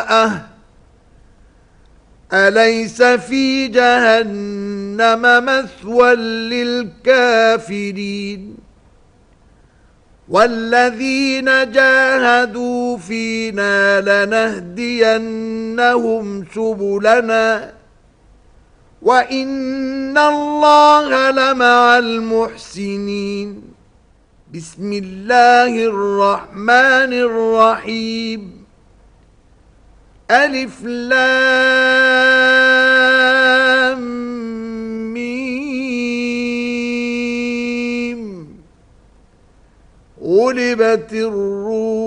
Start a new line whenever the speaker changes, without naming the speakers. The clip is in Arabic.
أليس في جهنم مثوى للكافرين والذين جاهدوا فينا لنهدينهم سبلنا وإن الله لمع المحسنين بسم الله الرحمن الرحيم ألف لام ميم غلبت الروم